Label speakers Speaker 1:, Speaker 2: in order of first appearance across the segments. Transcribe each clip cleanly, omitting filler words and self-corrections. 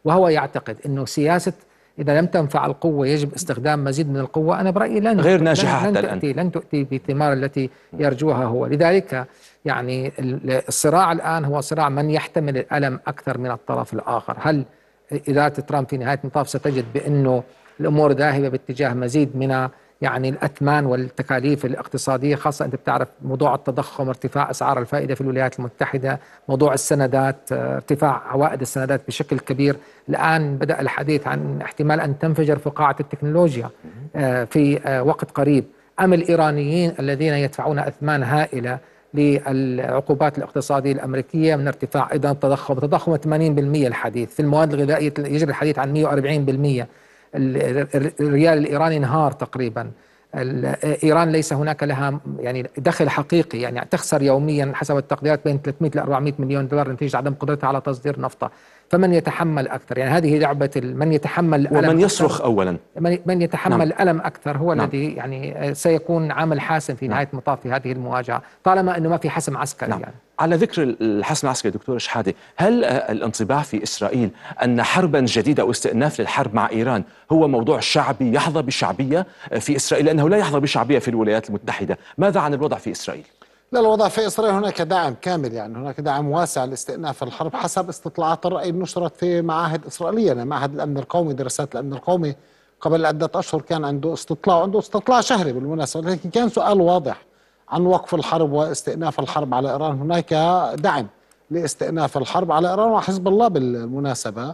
Speaker 1: وهو يعتقد أنه سياسة إذا لم تنفع القوة يجب استخدام مزيد من القوة، أنا برأيي
Speaker 2: غير ناجحة حتى الآن،
Speaker 1: لن تؤتي بالثمار التي يرجوها هو. لذلك يعني الصراع الآن هو صراع من يحتمل الألم أكثر من الطرف الآخر. هل إدارة ترامب في نهاية المطاف ستجد بأنه الأمور ذاهبة باتجاه مزيد من يعني الأثمان والتكاليف الاقتصادية، خاصة أنت بتعرف موضوع التضخم، ارتفاع أسعار الفائدة في الولايات المتحدة، موضوع السندات، ارتفاع عوائد السندات بشكل كبير. الآن بدأ الحديث عن احتمال أن تنفجر فقاعة التكنولوجيا في وقت قريب. أم الإيرانيين الذين يدفعون أثمان هائلة للعقوبات الاقتصادية الأمريكية من ارتفاع أيضا التضخم 80%. الحديث في المواد الغذائية يجري الحديث عن 140%. الريال الإيراني انهار تقريبا. إيران ليس هناك لها يعني دخل حقيقي، يعني تخسر يوميا حسب التقديرات بين 300 ل 400 مليون دولار نتيجة عدم قدرتها على تصدير نفطة. فمن يتحمل أكثر؟ يعني هذه لعبة من يتحمل الألم
Speaker 2: ومن يصرخ أولا،
Speaker 1: من يتحمل الألم أكثر هو
Speaker 2: نعم.
Speaker 1: الذي يعني سيكون عامل حاسم في نهاية المطاف في هذه المواجهة، طالما أنه ما في حسم عسكري.
Speaker 2: نعم. يعني على ذكر الحسم العسكري دكتور شحادة، هل الانطباع في إسرائيل أن حربا جديدة أو استئناف للحرب مع إيران هو موضوع شعبي يحظى بشعبية في إسرائيل، لأنه لا يحظى بشعبية في الولايات المتحدة؟ ماذا عن الوضع في إسرائيل؟
Speaker 3: لا، الوضع في إسرائيل هناك دعم كامل، يعني هناك دعم واسع لاستئناف الحرب حسب استطلاعات الرأي نشرت في معاهد إسرائيلية. يعني معهد الأمن القومي، دراسات الأمن القومي قبل عدة أشهر كان عنده استطلاع، عنده استطلاع شهري بالمناسبة، لكن كان سؤال واضح عن وقف الحرب واستئناف الحرب على إيران. هناك دعم لاستئناف الحرب على إيران وحزب الله بالمناسبة،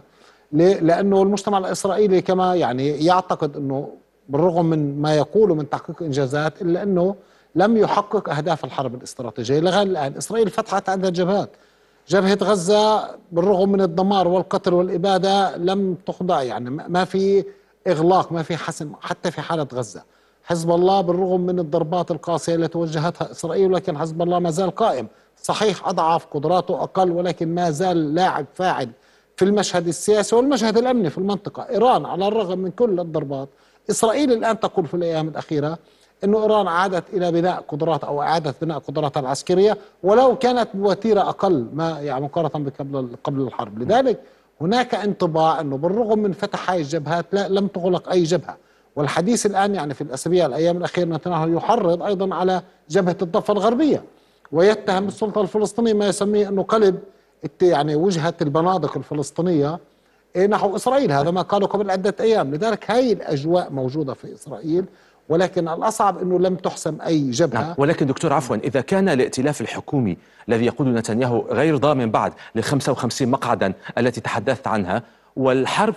Speaker 3: لأنه المجتمع الإسرائيلي كما يعني يعتقد أنه بالرغم من ما يقوله من تحقيق إنجازات إلا أنه لم يحقق أهداف الحرب الاستراتيجية. لغاية الآن إسرائيل فتحت عدة جبهات. جبهة غزة بالرغم من الدمار والقتل والإبادة لم تخضع، يعني ما في إغلاق، ما في حسم حتى في حالة غزة. حزب الله بالرغم من الضربات القاسية التي وجهتها إسرائيل، لكن حزب الله ما زال قائم، صحيح أضعف، قدراته أقل، ولكن ما زال لاعب فاعل في المشهد السياسي والمشهد الأمني في المنطقة. إيران على الرغم من كل الضربات، إسرائيل الآن تقول في الأيام الأخيرة أنه إيران عادت إلى بناء قدرات أو إعادة بناء قدراتها العسكرية، ولو كانت بوتيرة أقل ما يعني مقارنة قبل الحرب. لذلك هناك انطباع أنه بالرغم من فتح هاي الجبهات لم تغلق أي جبهة. والحديث الآن يعني في الأسابيع الأيام الأخيرة نتنياهو يحرض أيضا على جبهة الضفة الغربية، ويتهم السلطة الفلسطينية ما يسميه أنه قلب يعني وجهة البنادق الفلسطينية نحو إسرائيل. هذا ما قاله قبل عدة أيام. لذلك هاي الأجواء موجودة في إسرائيل، ولكن الأصعب أنه لم تحسم أي جبهة.
Speaker 2: نعم. ولكن دكتور عفوا، إذا كان الائتلاف الحكومي الذي يقود نتنياهو غير ضامن بعد لل 55 مقعدا التي تحدثت عنها، والحرب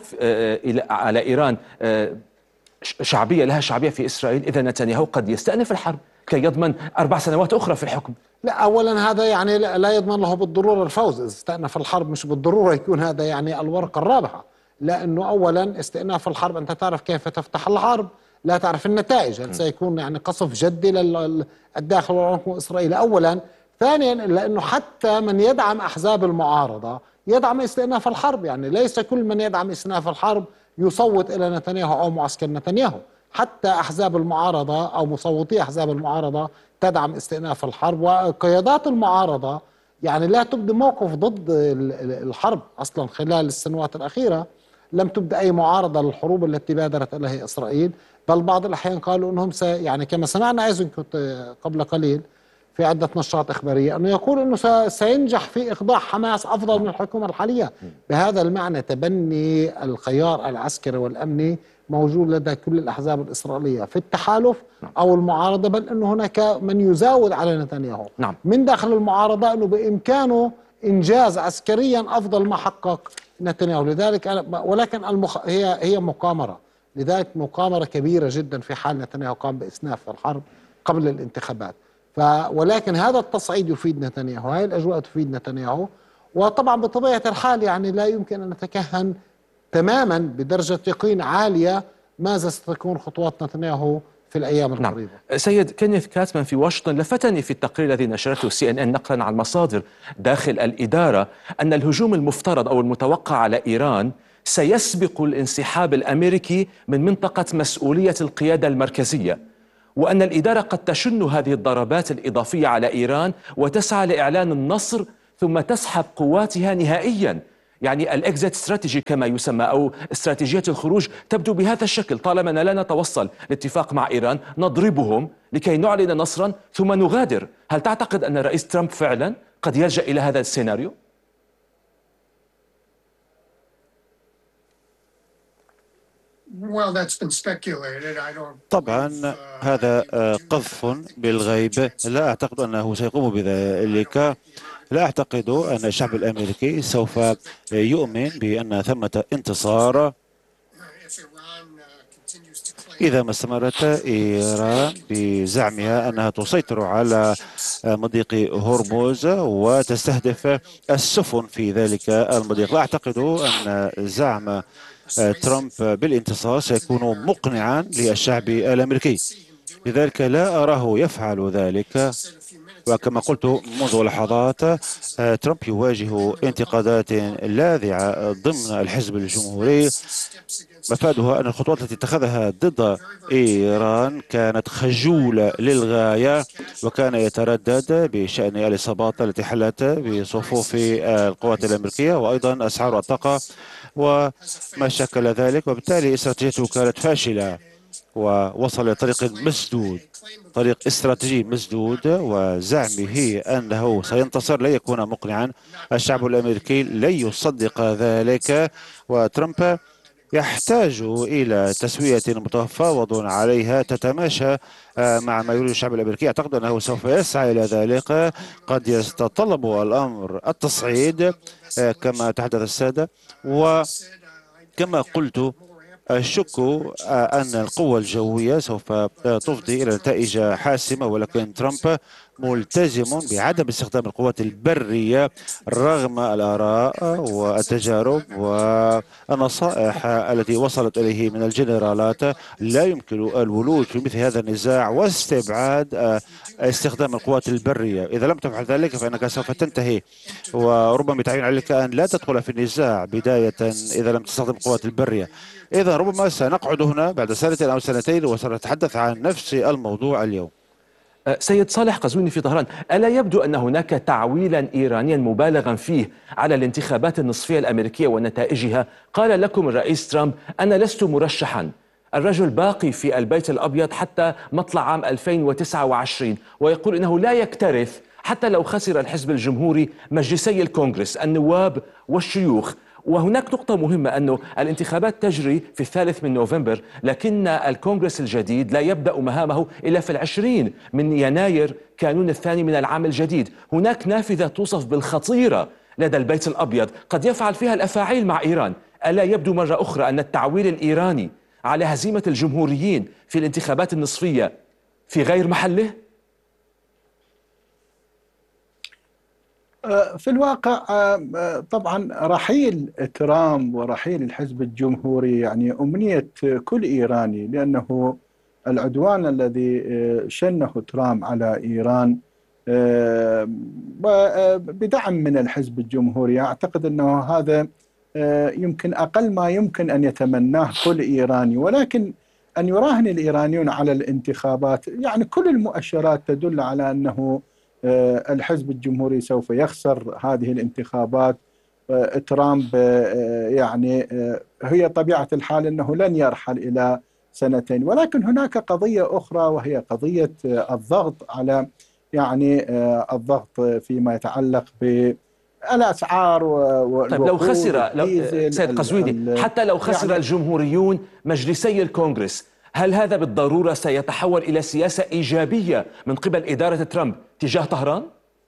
Speaker 2: على إيران شعبية، لها شعبية في إسرائيل، إذا نتنياهو قد يستأنف الحرب كي يضمن 4 سنوات أخرى في الحكم.
Speaker 3: لا، أولا هذا يعني لا يضمن له بالضرورة الفوز. إذا استأنف الحرب مش بالضرورة يكون هذا يعني الورقة الرابحة، لأنه أولا استئناف الحرب أنت تعرف كيف تفتح الحرب، لا تعرف النتائج. هل سيكون يعني قصف جدي للداخل والعمق إسرائيل أولا. ثانيا لأنه حتى من يدعم أحزاب المعارضة يدعم استئناف الحرب، يعني ليس كل من يدعم استئناف الحرب يصوت إلى نتنياهو أو معسكر نتنياهو. حتى أحزاب المعارضة أو مصوتي أحزاب المعارضة تدعم استئناف الحرب، وقيادات المعارضة يعني لا تبدي موقف ضد الحرب أصلا. خلال السنوات الأخيرة لم تبدأ أي معارضة للحروب التي بادرت إليها إسرائيل، بل بعض الأحيان قالوا أنهم يعني كما سمعنا أيزنكوت قبل قليل في عدة نشرات إخبارية أنه يقول أنه سينجح في إخضاع حماس أفضل من الحكومة الحالية. بهذا المعنى تبني الخيار العسكري والأمني موجود لدى كل الأحزاب الإسرائيلية في التحالف أو المعارضة، بل أنه هناك من يزاود على نتنياهو من داخل المعارضة أنه بإمكانه إنجاز عسكريا أفضل ما حقق نتنياهو. لذلك ولكن هي مقامرة، لذلك مقامرة كبيرة جدا في حال نتنياهو قام بإسناف الحرب قبل الانتخابات. ولكن هذا التصعيد يفيد نتنياهو، هاي الأجواء تفيد نتنياهو. وطبعا بطبيعة الحال يعني لا يمكن أن نتكهن تماما بدرجة يقين عالية ماذا ستكون خطوات نتنياهو في الأيام القريبة.
Speaker 2: نعم. سيد كينيث كاتمان في واشنطن لفتني في التقرير الذي نشرته CNN نقلا عن مصادر داخل الإدارة أن الهجوم المفترض أو المتوقع على إيران سيسبق الانسحاب الأمريكي من منطقة مسؤولية القيادة المركزية، وأن الإدارة قد تشن هذه الضربات الإضافية على إيران وتسعى لإعلان النصر ثم تسحب قواتها نهائيا. يعني الإكزيت استراتيجي كما يسمى أو استراتيجية الخروج تبدو بهذا الشكل. طالما لا نتوصل لاتفاق مع إيران نضربهم لكي نعلن نصرا ثم نغادر. هل تعتقد أن الرئيس ترامب فعلا قد يلجأ إلى هذا السيناريو؟
Speaker 4: طبعا هذا قذف بالغيب، لا أعتقد أنه سيقوم بذلك. لا أعتقد أن الشعب الأمريكي سوف يؤمن بأن ثمة انتصار إذا ما استمرت إيران بزعمها أنها تسيطر على مضيق هرمز وتستهدف السفن في ذلك المضيق. لا أعتقد أن زعم ترامب بالانتصار سيكون مقنعا للشعب الأمريكي، لذلك لا أراه يفعل ذلك. وكما قلت منذ لحظات، ترامب يواجه انتقادات لاذعة ضمن الحزب الجمهوري، مفادها أن الخطوات التي اتخذها ضد إيران كانت خجولة للغاية، وكان يتردد بشأن الإصابات التي حلت بصفوف القوات الأمريكية وأيضا أسعار الطاقة وما شكل ذلك، وبالتالي استراتيجيته كانت فاشلة ووصل لطريق مسدود، طريق استراتيجي مسدود، وزعمه أنه سينتصر لا يكون مقنعا. الشعب الأمريكي لن يصدق ذلك، وترامب يحتاج إلى تسوية متفاوض عليها تتماشى مع ما يريد الشعب الأمريكي. أعتقد أنه سوف يسعى إلى ذلك. قد يتطلب الأمر التصعيد كما تحدث السادة، وكما قلت أشك أن القوة الجوية سوف تفضي إلى نتائج حاسمة، ولكن ترامب ملتزم بعدم استخدام القوات البرية رغم الآراء والتجارب والنصائح التي وصلت إليه من الجنرالات. لا يمكن الولوج في مثل هذا النزاع واستبعاد استخدام القوات البرية. إذا لم تفعل ذلك فإنك سوف تنتهي، وربما يتعين عليك أن لا تدخل في النزاع بداية إذا لم تستخدم القوات البرية. إذا ربما سنقعد هنا بعد سنة أو سنتين وسنتحدث عن نفس الموضوع اليوم.
Speaker 2: سيد صالح قزويني في طهران، ألا يبدو أن هناك تعويلا إيرانيا مبالغا فيه على الانتخابات النصفية الأمريكية ونتائجها؟ قال لكم الرئيس ترامب: أنا لست مرشحا. الرجل باقي في البيت الأبيض حتى مطلع عام 2029، ويقول إنه لا يكترث حتى لو خسر الحزب الجمهوري مجلسي الكونغرس النواب والشيوخ. وهناك نقطة مهمة، أنه الانتخابات تجري في 3 نوفمبر، لكن الكونغرس الجديد لا يبدأ مهامه إلا في 20 يناير كانون الثاني من العام الجديد. هناك نافذة توصف بالخطيرة لدى البيت الأبيض قد يفعل فيها الأفاعيل مع إيران. ألا يبدو مرة أخرى أن التعويل الإيراني على هزيمة الجمهوريين في الانتخابات النصفية في غير محله؟
Speaker 5: في الواقع طبعا رحيل ترامب ورحيل الحزب الجمهوري يعني أمنية كل إيراني، لأنه العدوان الذي شنه ترامب على إيران بدعم من الحزب الجمهوري، أعتقد أنه هذا يمكن أقل ما يمكن أن يتمناه كل إيراني. ولكن أن يراهن الإيرانيون على الانتخابات، يعني كل المؤشرات تدل على أنه الحزب الجمهوري سوف يخسر هذه الانتخابات. ترامب يعني هي طبيعة الحال أنه لن يرحل إلى سنتين. ولكن هناك قضية أخرى، وهي قضية الضغط على يعني الضغط فيما يتعلق بالأسعار
Speaker 2: طيب لو خسر سيد قزويني، حتى لو خسر يعني الجمهوريون مجلسي الكونغرس، هل هذا بالضرورة سيتحول إلى سياسة إيجابية من قبل إدارة ترامب تجاه طهران؟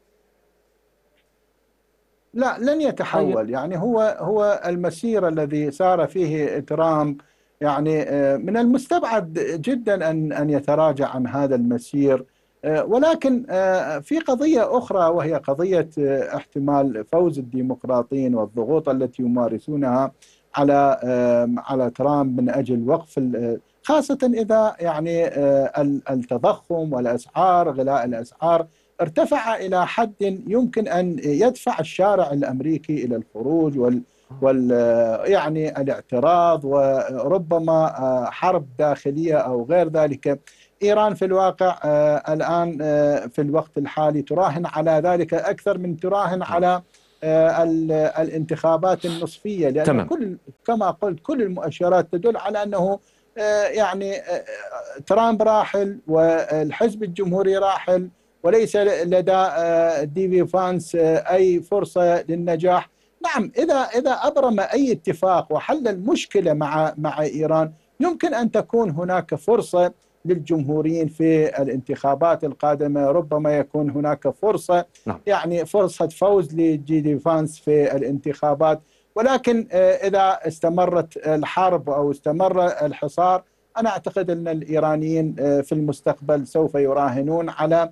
Speaker 5: لا، لن يتحول. يعني هو المسير الذي سار فيه ترامب، يعني من المستبعد جدا أن يتراجع عن هذا المسير. ولكن في قضية أخرى، وهي قضية احتمال فوز الديمقراطيين والضغوط التي يمارسونها على ترامب من أجل وقف، خاصة إذا يعني التضخم والأسعار، غلاء الأسعار ارتفع إلى حد يمكن أن يدفع الشارع الأمريكي إلى الخروج يعني الاعتراض، وربما حرب داخلية أو غير ذلك. إيران في الواقع الآن في الوقت الحالي تراهن على ذلك أكثر من تراهن على الانتخابات النصفية، لأن
Speaker 2: تمام.
Speaker 5: كما قلت كل المؤشرات تدل على أنه يعني ترامب راحل والحزب الجمهوري راحل، وليس لدى دي فانس أي فرصة للنجاح. نعم، إذا أبرم أي اتفاق وحل المشكلة مع إيران، يمكن أن تكون هناك فرصة للجمهوريين في الانتخابات القادمة. ربما يكون هناك فرصة، يعني فرصة فوز لجي فانس في الانتخابات. ولكن إذا استمرت الحرب أو استمر الحصار، أنا أعتقد أن الإيرانيين في المستقبل سوف يراهنون على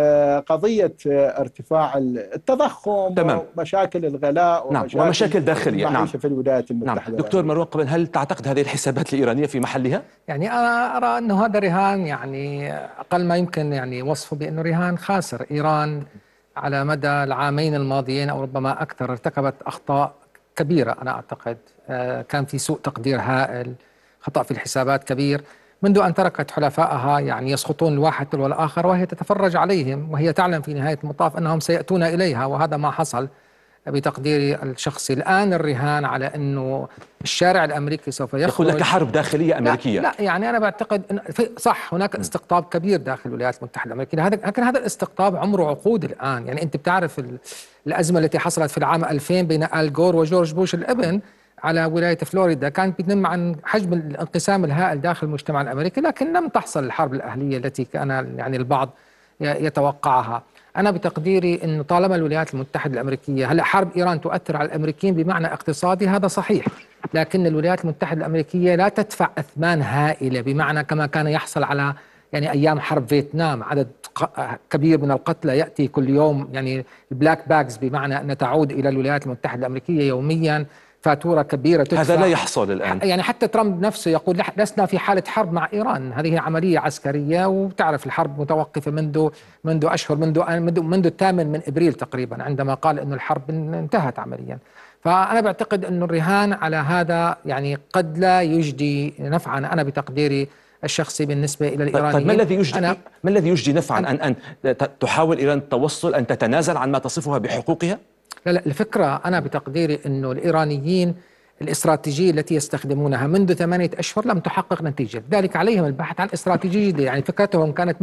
Speaker 5: قضية ارتفاع التضخم،
Speaker 2: تمام.
Speaker 5: ومشاكل الغلاء
Speaker 2: ومشاكل داخلية.
Speaker 5: المعيشة في الولايات المتحدة.
Speaker 2: دكتور مروان قبل، هل تعتقد هذه الحسابات الإيرانية في محلها؟
Speaker 1: يعني أنا أرى أنه هذا رهان، يعني أقل ما يمكن يعني وصفه بأنه رهان خاسر. إيران على مدى العامين الماضيين أو ربما أكثر ارتكبت أخطاء كبيرة. أنا أعتقد كان في سوء تقدير هائل، خطأ في الحسابات كبير، منذ أن تركت حلفائها يعني يسقطون الواحد تلو الآخر وهي تتفرج عليهم، وهي تعلم في نهاية المطاف أنهم سيأتون إليها، وهذا ما حصل بتقديري الشخصي. الآن الرهان على أنه الشارع الأمريكي سوف يخرج،
Speaker 2: يقول لك حرب داخلية أمريكية.
Speaker 1: لا يعني أنا بعتقد أن صح هناك استقطاب كبير داخل الولايات المتحدة الأمريكية، لكن هذا الاستقطاب عمره عقود الآن. يعني أنت بتعرف الأزمة التي حصلت في العام 2000 بين آل جور وجورج بوش الابن على ولاية فلوريدا، كانت بتنم عن حجم الانقسام الهائل داخل المجتمع الأمريكي، لكن لم تحصل الحرب الأهلية التي كان يعني البعض يتوقعها. أنا بتقديري أنه طالما الولايات المتحدة الأمريكية، هلأ حرب إيران تؤثر على الأمريكيين بمعنى اقتصادي، هذا صحيح، لكن الولايات المتحدة الأمريكية لا تدفع أثمان هائلة بمعنى كما كان يحصل على يعني أيام حرب فيتنام. عدد كبير من القتلى يأتي كل يوم، يعني البلاك باجز، بمعنى أن تعود إلى الولايات المتحدة الأمريكية يوميا فاتورة كبيرة تدفع.
Speaker 2: هذا لا يحصل الآن.
Speaker 1: يعني حتى ترامب نفسه يقول لسنا في حالة حرب مع إيران، هذه عملية عسكرية، وتعرف الحرب متوقفة منذ أشهر، منذ 8 أبريل تقريبا، عندما قال أن الحرب انتهت عمليا. فأنا بعتقد أن الرهان على هذا يعني قد لا يجدي نفعا، أنا بتقديري الشخصي بالنسبة إلى الإيرانيين.
Speaker 2: طيب ما الذي يجدي نفعا؟ أن تحاول إيران التوصل، أن تتنازل عن ما تصفها بحقوقها؟
Speaker 1: لا، الفكرة أنا بتقديري أنه الإيرانيين الاستراتيجية التي يستخدمونها منذ 8 أشهر لم تحقق نتيجة، لذلك عليهم البحث عن استراتيجية جديدة. يعني فكرتهم كانت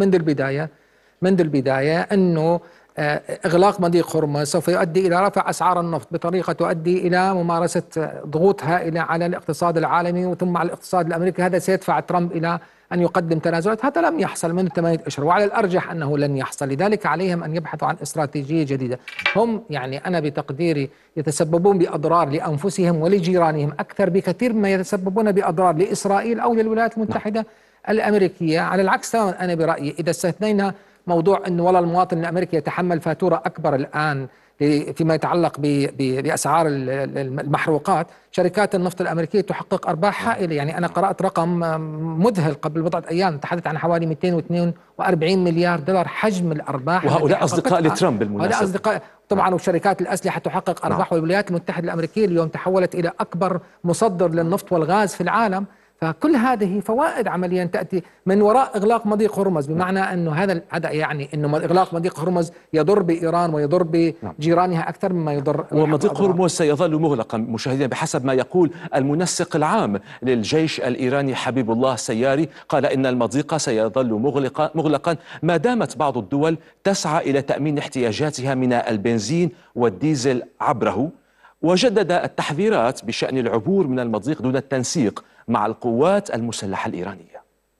Speaker 1: منذ البداية أنه إغلاق مضيق هرمز سوف يؤدي إلى رفع أسعار النفط بطريقة تؤدي إلى ممارسة ضغوط هائلة على الاقتصاد العالمي وثم على الاقتصاد الأمريكي. هذا سيدفع ترامب إلى أن يقدم تنازلات، هذا لم يحصل منذ 8 أشهر، وعلى الأرجح أنه لن يحصل. لذلك عليهم أن يبحثوا عن استراتيجية جديدة. هم يعني أنا بتقديري يتسببون بأضرار لأنفسهم ولجيرانهم أكثر بكثير مما يتسببون بأضرار لإسرائيل أو للولايات المتحدة الأمريكية. على العكس تماما، أنا برأيي إذا استثنينا موضوع أنه والله المواطن الأمريكي يتحمل فاتورة أكبر الآن فيما يتعلق بأسعار المحروقات، شركات النفط الأمريكية تحقق أرباح هائلة. يعني أنا قرأت رقم مذهل قبل بضعة أيام، تحدث عن حوالي 242 مليار دولار حجم الأرباح.
Speaker 2: وهؤلاء أصدقاء لترامب بالمناسبة.
Speaker 1: هؤلاء أصدقاء طبعا. وشركات الأسلحة تحقق أرباح. والولايات المتحدة الأمريكية اليوم تحولت إلى أكبر مصدر للنفط والغاز في العالم. فكل هذه فوائد عمليا تأتي من وراء إغلاق مضيق هرمز، بمعنى أنه هذا يعني أنه إغلاق مضيق هرمز يضر بإيران ويضر بجيرانها أكثر مما يضر.
Speaker 2: ومضيق هرمز سيظل مغلقا مشاهدينا بحسب ما يقول المنسق العام للجيش الإيراني حبيب الله سياري، قال إن المضيق سيظل مغلقا ما دامت بعض الدول تسعى إلى تأمين احتياجاتها من البنزين والديزل عبره، وجدد التحذيرات بشأن العبور من المضيق دون التنسيق مع القوات المسلحة الإيرانية.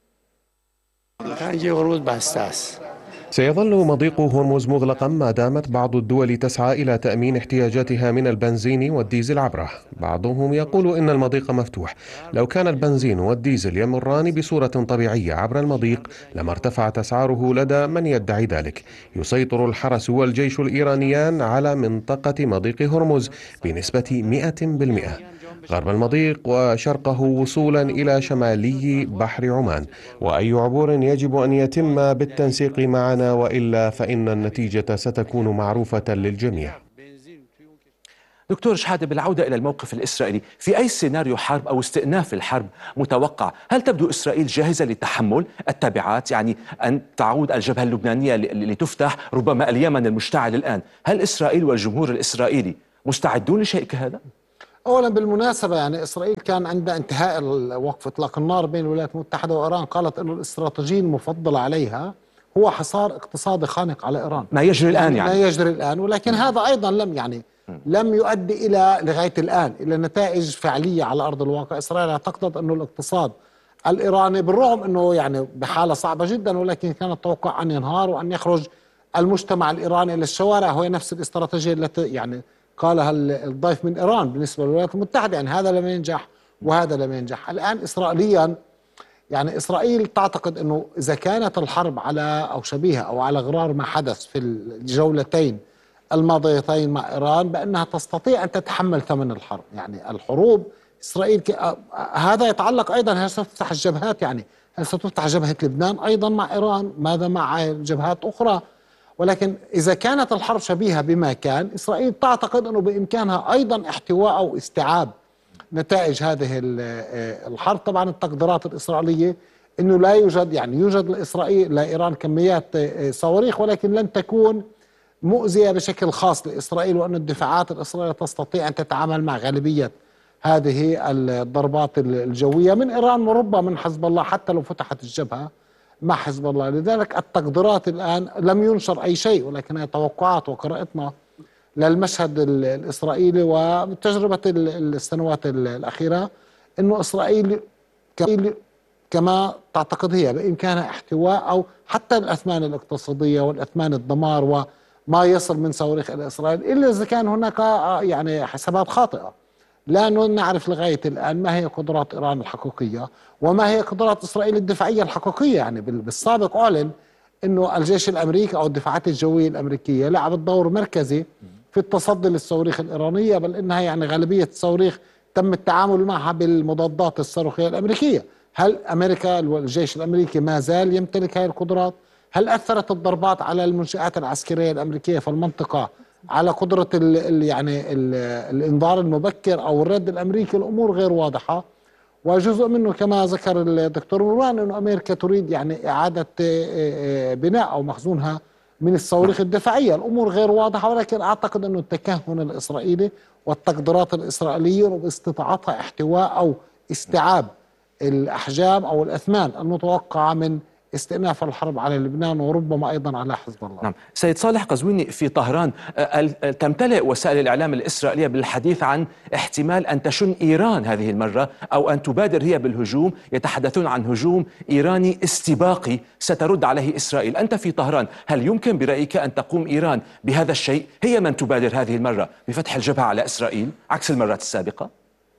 Speaker 6: سيظل مضيق هرمز مغلقا ما دامت بعض الدول تسعى إلى تأمين احتياجاتها من البنزين والديزل عبره. بعضهم يقول إن المضيق مفتوح، لو كان البنزين والديزل يمران بصورة طبيعية عبر المضيق لما ارتفعت أسعاره لدى من يدعي ذلك. يسيطر الحرس والجيش الإيرانيان على منطقة مضيق هرمز بنسبة 100%، غرب المضيق وشرقه وصولا إلى شمالي بحر عمان، وأي عبور يجب أن يتم بالتنسيق معنا، وإلا فإن النتيجة ستكون معروفة للجميع.
Speaker 2: دكتور شحادة، بالعودة إلى الموقف الإسرائيلي، في أي سيناريو حرب أو استئناف الحرب متوقع، هل تبدو إسرائيل جاهزة لتحمل التبعات؟ يعني أن تعود الجبهة اللبنانية لتفتح، ربما اليمن المشتعل الآن، هل إسرائيل والجمهور الإسرائيلي مستعدون لشيء كهذا؟
Speaker 3: اولا بالمناسبه يعني اسرائيل كان عند انتهاء وقف اطلاق النار بين الولايات المتحده وايران قالت انه الاستراتيجيه المفضله عليها هو حصار اقتصادي خانق على ايران.
Speaker 2: ما يجري الان يعني
Speaker 3: ما يجري الان، ولكن هذا ايضا لم يؤدي الى لغايه الان الى نتائج فعليه على ارض الواقع. اسرائيل اعتقدت انه الاقتصاد الايراني بالرغم انه يعني بحاله صعبه جدا، ولكن كان التوقع ان ينهار وان يخرج المجتمع الايراني الى الشوارع، وهي نفس الاستراتيجيه التي يعني قالها الضيف من ايران بالنسبه للولايات المتحده، يعني هذا لم ينجح وهذا لم ينجح. الان اسرائيليا يعني اسرائيل تعتقد انه اذا كانت الحرب على او شبيهه او على غرار ما حدث في الجولتين الماضيتين مع ايران بانها تستطيع ان تتحمل ثمن الحرب. يعني الحروب اسرائيل هذا يتعلق ايضا هل ستفتح الجبهات، يعني هل ستفتح جبهه لبنان ايضا مع ايران، ماذا مع جبهات اخرى. ولكن إذا كانت الحرب شبيهة بما كان، إسرائيل تعتقد أنه بإمكانها أيضا احتواء أو استيعاب نتائج هذه الحرب. طبعا التقديرات الإسرائيلية أنه لا يوجد، يعني يوجد لإسرائيل لإيران كميات صواريخ، ولكن لن تكون مؤذية بشكل خاص لإسرائيل، وأن الدفاعات الإسرائيلية تستطيع أن تتعامل مع غالبية هذه الضربات الجوية من إيران وربما من حزب الله حتى لو فتحت الجبهة مع حزب الله. لذلك التقديرات الآن لم ينشر أي شيء، ولكنها توقعات وقراءتنا للمشهد الإسرائيلي وتجربة السنوات الأخيرة، أنه إسرائيل كما تعتقد هي بإمكانها احتواء أو حتى الأثمان الاقتصادية والأثمان الدمار وما يصل من صواريخ إلى إسرائيل، إلا إذا كان هناك يعني حسابات خاطئة. لا نعرف لغاية الآن ما هي قدرات إيران الحقيقية وما هي قدرات إسرائيل الدفاعية الحقيقية. يعني بالسابق أعلن أنه الجيش الأمريكي أو الدفاعات الجوية الأمريكية لعبت دور مركزي في التصدي للصواريخ الإيرانية، بل إنها يعني غالبية الصواريخ تم التعامل معها بالمضادات الصاروخية الأمريكية. هل أمريكا الجيش الأمريكي ما زال يمتلك هذه القدرات؟ هل أثرت الضربات على المنشآت العسكرية الأمريكية في المنطقة على قدرة الإنذار المبكر أو الرد الأمريكي؟ الأمور غير واضحة. وجزء منه كما ذكر الدكتور مروان أنه أمريكا تريد يعني إعادة بناء أو مخزونها من الصواريخ الدفاعية. الأمور غير واضحة، ولكن أعتقد أنه التكهن الإسرائيلي والتقديرات الإسرائيلية باستطاعتها احتواء أو استيعاب الأحجام أو الأثمان المتوقعة من استئناف الحرب على لبنان وربما أيضا على حزب الله.
Speaker 2: نعم. سيد صالح قزويني، في طهران تمتلئ وسائل الإعلام الإسرائيلية بالحديث عن احتمال أن تشن إيران هذه المرة أو أن تبادر هي بالهجوم. يتحدثون عن هجوم إيراني استباقي سترد عليه إسرائيل. أنت في طهران، هل يمكن برأيك أن تقوم إيران بهذا الشيء، هي من تبادر هذه المرة بفتح الجبهة على إسرائيل عكس المرات السابقة؟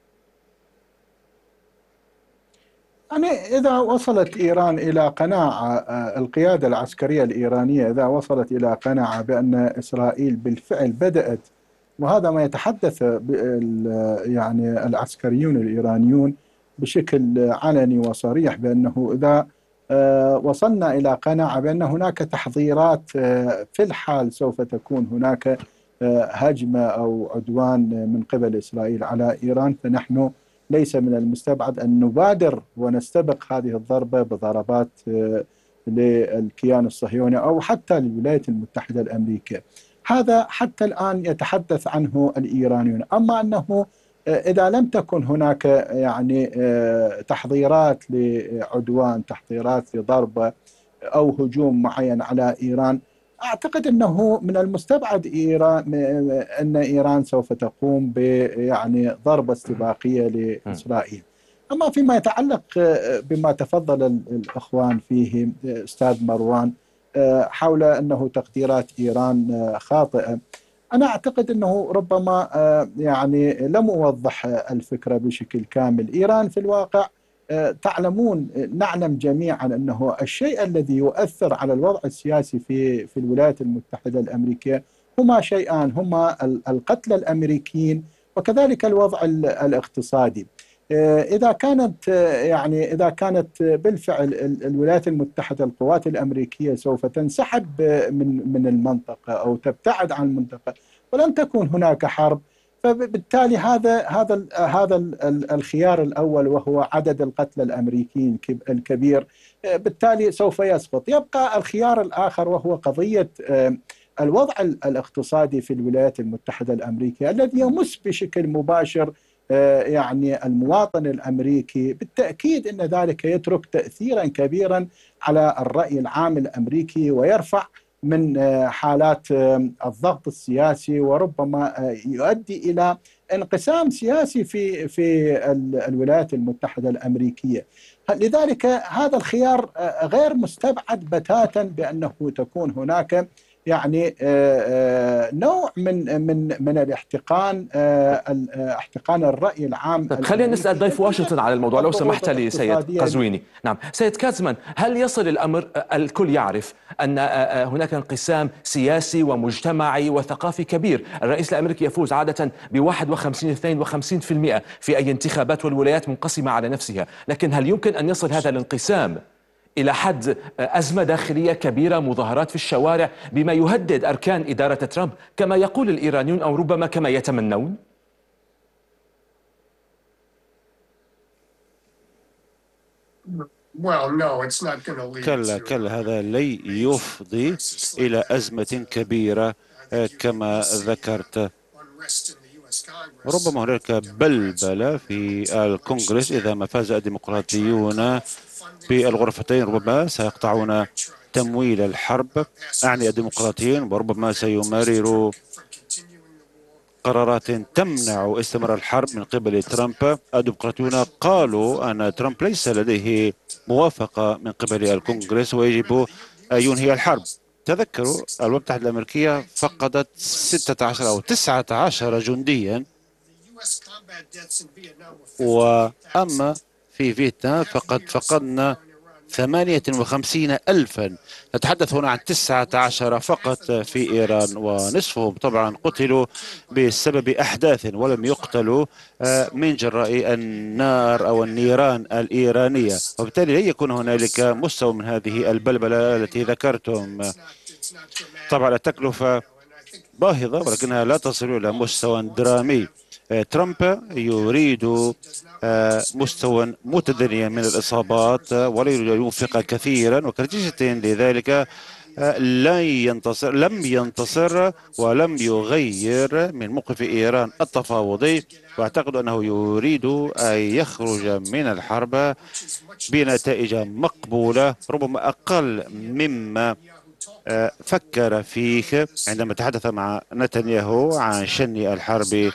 Speaker 5: يعني إذا وصلت إيران إلى قناعة، القيادة العسكرية الإيرانية إذا وصلت إلى قناعة بأن إسرائيل بالفعل بدأت، وهذا ما يتحدث يعني العسكريون الإيرانيون بشكل علني وصريح، بأنه إذا وصلنا إلى قناعة بأن هناك تحضيرات في الحال سوف تكون هناك هجمة أو عدوان من قبل إسرائيل على إيران، فنحن ليس من المستبعد أن نبادر ونستبق هذه الضربة بضربات للكيان الصهيوني أو حتى للولايات المتحدة الأمريكية. هذا حتى الآن يتحدث عنه الإيرانيون. أما أنه إذا لم تكن هناك يعني تحضيرات لعدوان، تحضيرات لضربة أو هجوم معين على إيران، أعتقد أنه من المستبعد أن إيران سوف تقوم يعني ضربة استباقية لإسرائيل. أما فيما يتعلق بما تفضل الأخوان فيه أستاذ مروان حول أنه تقديرات إيران خاطئة، أنا أعتقد أنه ربما يعني لم أوضح الفكرة بشكل كامل. إيران في الواقع نعلم جميعا أنه الشيء الذي يؤثر على الوضع السياسي في الولايات المتحدة الأمريكية هما شيئان، هما القتلى الأمريكيين وكذلك الوضع الاقتصادي. إذا كانت بالفعل الولايات المتحدة القوات الأمريكية سوف تنسحب من المنطقة أو تبتعد عن المنطقة ولن تكون هناك حرب، فبالتالي هذا الخيار الأول وهو عدد القتلى الأمريكيين الكبير بالتالي سوف يسقط. يبقى الخيار الآخر وهو قضية الوضع الاقتصادي في الولايات المتحدة الأمريكية الذي يمس بشكل مباشر يعني المواطن الأمريكي، بالتأكيد أن ذلك يترك تأثيرا كبيرا على الرأي العام الأمريكي ويرفع من حالات الضغط السياسي، وربما يؤدي إلى انقسام سياسي في الولايات المتحدة الأمريكية. لذلك هذا الخيار غير مستبعد بتاتا بأنه تكون هناك يعني نوع من الاحتقان، احتقان الرأي العام.
Speaker 2: طيب خلينا نسأل ضيف واشنطن على الموضوع لو سمحت لي سيد قزويني. نعم سيد كازمان، هل يصل الأمر، الكل يعرف أن هناك انقسام سياسي ومجتمعي وثقافي كبير، الرئيس الأمريكي يفوز عادة ب51-52% في أي انتخابات والولايات منقسمة على نفسها، لكن هل يمكن أن يصل هذا الانقسام إلى حد أزمة داخلية كبيرة، مظاهرات في الشوارع، بما يهدد أركان إدارة ترامب كما يقول الإيرانيون أو ربما كما يتمنون؟
Speaker 4: كلا هذا لن يفضي إلى أزمة كبيرة كما ذكرت. ربما هناك بلبلة في الكونغرس إذا ما فاز الديمقراطيون بالغرفتين، ربما سيقطعون تمويل الحرب، أعني الديمقراطيين، وربما سيمرروا قرارات تمنع استمرار الحرب من قبل ترامب. الديمقراطيون قالوا أن ترامب ليس لديه موافقة من قبل الكونغرس ويجب أن ينهي الحرب. تذكروا الولايات المتحدة الأمريكية فقدت 16 أو 19 جنديا، وأما في فيتنام فقد فقدنا 58 ألفا. نتحدث هنا عن 19 فقط في إيران، ونصفهم طبعا قتلوا بسبب أحداث ولم يقتلوا من جراء النار أو النيران الإيرانية، وبالتالي لن يكون هنالك مستوى من هذه البلبلة التي ذكرتم. طبعا التكلفة باهظة ولكنها لا تصل إلى مستوى درامي. ترامب يريد مستوى متدنيا من الإصابات ولا يريد أن ينفق كثيرا، وكنتيجة لذلك لم ينتصر ولم يغير من موقف إيران التفاوضي، وأعتقد أنه يريد أن يخرج من الحرب بنتائج مقبولة، ربما أقل مما فكر فيه عندما تحدث مع نتنياهو عن شن الحرب،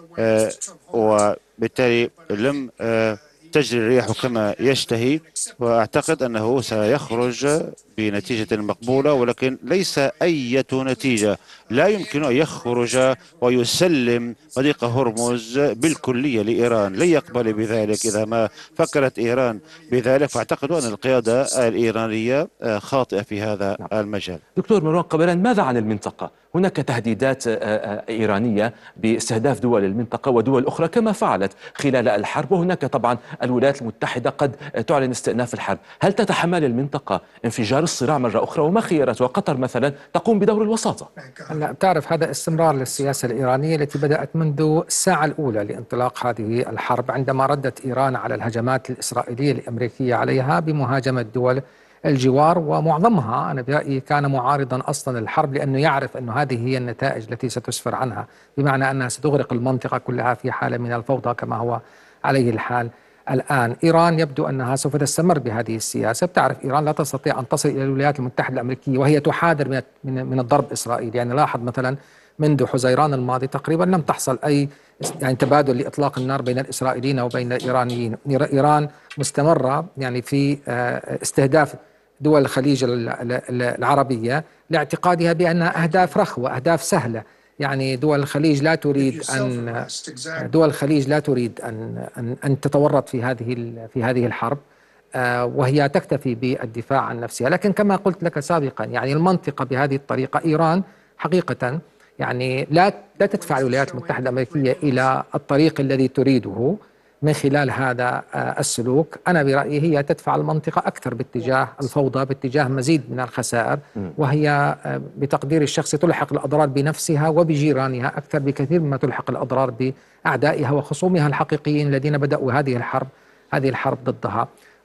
Speaker 4: وبالتالي لم تجري الرياح كما يشتهي. وأعتقد أنه سيخرج بنتيجة مقبولة، ولكن ليس أي نتيجة. لا يمكن أن يخرج ويسلم مضيق هرمز بالكلية لإيران، لن يقبل بذلك. إذا ما فكرت إيران بذلك فأعتقد أن القيادة الإيرانية خاطئة في هذا المجال.
Speaker 2: دكتور مروان قبلان، ماذا عن المنطقة؟ هناك تهديدات إيرانية باستهداف دول المنطقة ودول أخرى كما فعلت خلال الحرب، وهناك طبعا الولايات المتحدة قد تعلن استئناف الحرب. هل تتحمل المنطقة انفجار الصراع مرة أخرى؟ وما خيارات؟ وقطر مثلا تقوم بدور الوساطة.
Speaker 1: هلا بتعرف هذا استمرار للسياسة الإيرانية التي بدأت منذ الساعة الأولى لانطلاق هذه الحرب، عندما ردت إيران على الهجمات الإسرائيلية الأمريكية عليها بمهاجمة دول الجوار، ومعظمها أنا برأيي كان معارضا أصلا للحرب، لأنه يعرف أن هذه هي النتائج التي ستسفر عنها، بمعنى أنها ستغرق المنطقة كلها في حالة من الفوضى كما هو عليه الحال الآن. إيران يبدو أنها سوف تستمر بهذه السياسة. بتعرف إيران لا تستطيع أن تصل إلى الولايات المتحدة الأمريكية وهي تحاذر من الضرب إسرائيل. يعني لاحظ مثلا منذ حزيران الماضي تقريبا لم تحصل أي تبادل لإطلاق النار بين الإسرائيليين وبين الإيرانيين. إيران مستمرة يعني في استهداف دول الخليج العربية لاعتقادها بأنها أهداف رخوة، أهداف سهلة. يعني دول الخليج لا تريد أن تتورط في هذه الحرب، وهي تكتفي بالدفاع عن نفسها. لكن كما قلت لك سابقا، يعني المنطقة بهذه الطريقة، إيران حقيقة يعني لا تدفع الولايات المتحدة الأمريكية إلى الطريق الذي تريده من خلال هذا السلوك. أنا برأيي هي تدفع المنطقة أكثر باتجاه الفوضى، باتجاه مزيد من الخسائر، وهي بتقدير الشخص تلحق الأضرار بنفسها وبجيرانها أكثر بكثير مما تلحق الأضرار بأعدائها وخصومها الحقيقيين الذين بدأوا هذه الحرب ضدها.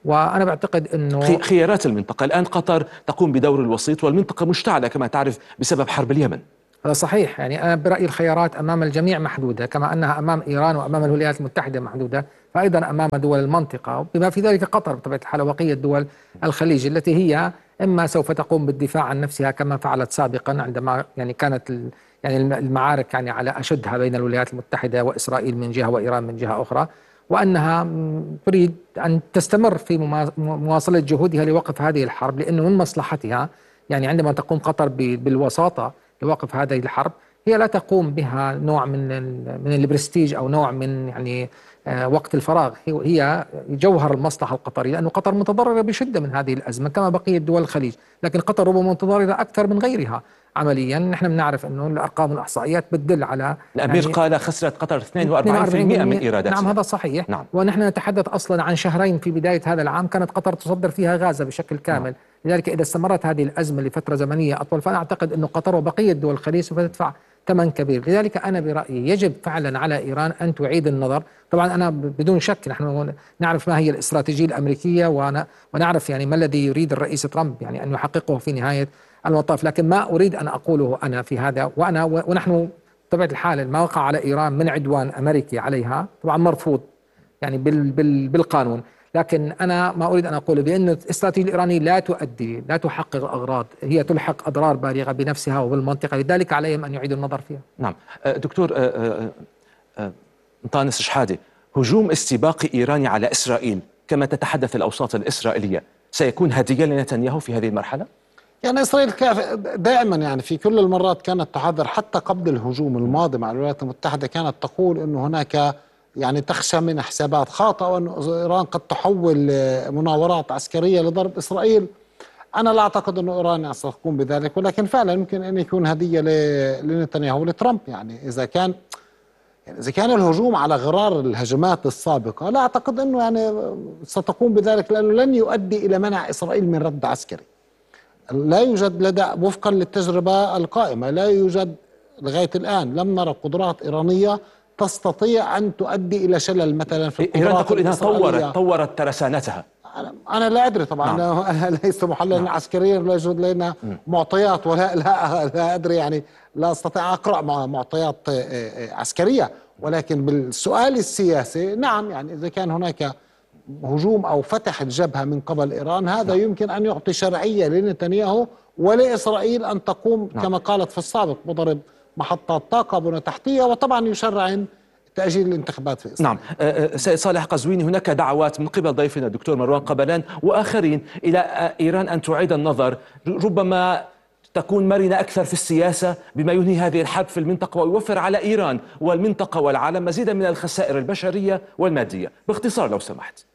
Speaker 1: وأنا بعتقد أنه
Speaker 2: خيارات المنطقة الآن قطر تقوم بدور الوسيط والمنطقة مشتعلة كما تعرف بسبب حرب اليمن.
Speaker 1: هذا صحيح. يعني أنا برأيي الخيارات أمام الجميع محدودة، كما أنها أمام إيران وأمام الولايات المتحدة محدودة، فأيضا أمام دول المنطقة بما في ذلك قطر بطبيعة الحال وبقية دول الخليج التي هي إما سوف تقوم بالدفاع عن نفسها كما فعلت سابقا عندما يعني كانت يعني المعارك يعني على أشدها بين الولايات المتحدة وإسرائيل من جهة وإيران من جهة أخرى، وأنها تريد أن تستمر في مواصلة جهودها لوقف هذه الحرب، لأنه من مصلحتها يعني عندما تقوم قطر بالوساطة لوقف هذه الحرب هي لا تقوم بها نوع من البرستيج أو نوع من يعني وقت الفراغ، هي جوهر المصلحة القطرية، لأن قطر متضررة بشدة من هذه الأزمة كما بقية دول الخليج، لكن قطر ربما متضررة أكثر من غيرها عمليا. نحن بنعرف أنه الأرقام والإحصائيات بتدل على
Speaker 2: الأمير
Speaker 1: يعني
Speaker 2: قال خسرت قطر 42% من إيراداتها.
Speaker 1: نعم هذا صحيح.
Speaker 2: نعم.
Speaker 1: ونحن نتحدث أصلا عن شهرين في بداية هذا العام كانت قطر تصدر فيها غازة بشكل كامل. نعم. لذلك إذا استمرت هذه الأزمة لفترة زمنية أطول فأنا أعتقد أنه قطر وبقية دول الخليج سوف تدفع ثمن كبير. لذلك أنا برأيي يجب فعلا على إيران أن تعيد النظر. طبعا أنا بدون شك نحن نعرف ما هي الاستراتيجية الأمريكية ونعرف يعني ما الذي يريد الرئيس ترامب يعني أن يحققه في نهاية المطاف، لكن ما أريد أن أقوله أنا في هذا ونحن بطبيعة الحال ما وقع على إيران من عدوان أمريكي عليها طبعا مرفوض يعني بالقانون، لكن أنا ما أريد أن أقول بأن الاستراتيجية الإيرانية لا تحقق أغراض، هي تلحق أضرار بالغة بنفسها وبالمنطقة، لذلك عليهم أن يعيدوا النظر فيها.
Speaker 2: نعم. دكتور أنطانس شحادة، هجوم استباقي إيراني على إسرائيل كما تتحدث الأوساط الإسرائيلية سيكون هدية لنتنياهو في هذه المرحلة؟
Speaker 3: يعني إسرائيل دائما يعني في كل المرات كانت تحذر، حتى قبل الهجوم الماضي مع الولايات المتحدة كانت تقول أنه هناك يعني تخشى من حسابات خاطئة وأن إيران قد تحول مناورات عسكرية لضرب إسرائيل. أنا لا أعتقد أن إيران ستقوم بذلك، ولكن فعلا يمكن أن يكون هدية لنتنياهو ولترامب. يعني إذا كان الهجوم على غرار الهجمات السابقة لا أعتقد أنه يعني ستقوم بذلك، لأنه لن يؤدي إلى منع إسرائيل من رد عسكري. لا يوجد لدى وفقا للتجربة القائمة لا يوجد لغاية الآن لم نرى قدرات إيرانية تستطيع أن تؤدي إلى شلل مثلا في القدرات
Speaker 2: إيران تقول إنها
Speaker 3: الإسرائيلية.
Speaker 2: طورت ترسانتها.
Speaker 3: أنا لا أدري طبعا. نعم. أنا ليس محللا نعم. عسكريا لا يوجد لنا معطيات لا أدري يعني لا أستطيع أقرأ معطيات عسكرية، ولكن بالسؤال السياسي نعم يعني إذا كان هناك هجوم أو فتح الجبهة من قبل إيران هذا يمكن أن يعطي شرعية لنتنياهو ولإسرائيل أن تقوم كما قالت في السابق بضرب محطات طاقة بنى تحتية، وطبعا يشرع تأجيل الانتخابات في إسرائيل.
Speaker 2: نعم. سيد صالح قزويني، هناك دعوات من قبل ضيفنا الدكتور مروان قبلان وآخرين إلى إيران أن تعيد النظر، ربما تكون مرنة أكثر في السياسة بما ينهي هذه الحرب في المنطقة ويوفر على إيران والمنطقة والعالم مزيدا من الخسائر البشرية والمادية. باختصار لو سمحت.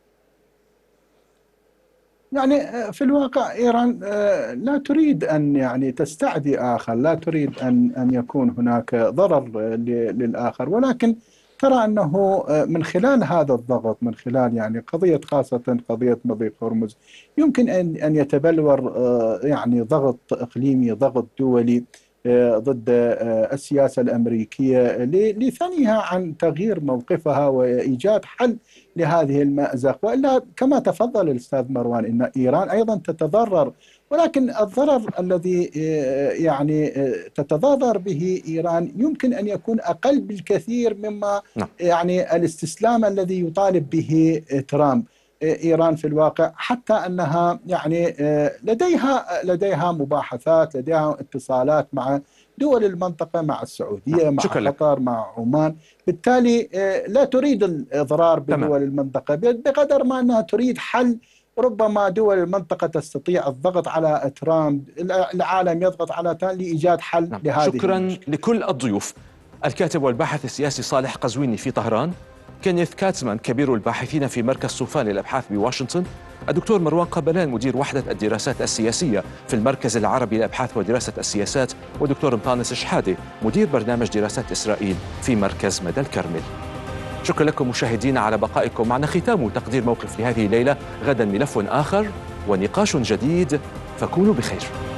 Speaker 5: يعني في الواقع إيران لا تريد أن يعني تستعدي آخر، لا تريد أن يكون هناك ضرر للآخر، ولكن ترى أنه من خلال هذا الضغط، من خلال يعني قضية خاصة قضية مضيق هرمز، يمكن أن يتبلور يعني ضغط إقليمي، ضغط دولي ضد السياسة الأمريكية لثنيها عن تغيير موقفها وإيجاد حل لهذه المأزق. وإلا كما تفضل الأستاذ مروان أن إيران أيضا تتضرر، ولكن الضرر الذي يعني تتضرر به إيران يمكن أن يكون أقل بالكثير مما يعني الاستسلام الذي يطالب به ترامب. إيران في الواقع حتى أنها يعني لديها مباحثات، لديها اتصالات مع دول المنطقة، مع السعودية، مع قطر، مع عمان، بالتالي لا تريد الإضرار بدول المنطقة بقدر ما أنها تريد حل. ربما دول المنطقة تستطيع الضغط على ترامب، العالم يضغط على ترامب لإيجاد حل لهذه
Speaker 2: شكرا
Speaker 5: المشكلة.
Speaker 2: لكل الضيوف، الكاتب والباحث السياسي صالح قزويني في طهران، كينيث كاتزمان كبير الباحثين في مركز صوفان للأبحاث بواشنطن، الدكتور مروان قبلان مدير وحدة الدراسات السياسية في المركز العربي للأبحاث ودراسة السياسات، ودكتور أنطانس شحادة مدير برنامج دراسات إسرائيل في مركز مدى الكرمل. شكرا لكم مشاهدينا على بقائكم معنا. ختام وتقدير موقف لهذه الليلة، غدا ملف آخر ونقاش جديد، فكونوا بخير.